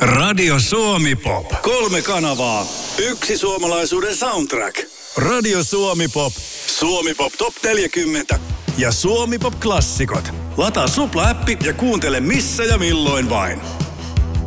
Radio Suomi Pop. 3 kanavaa. Yksi suomalaisuuden soundtrack. Radio Suomi Pop. Suomi Pop Top 40. Ja Suomi Pop Klassikot. Lataa Supla-appi ja kuuntele missä ja milloin vain.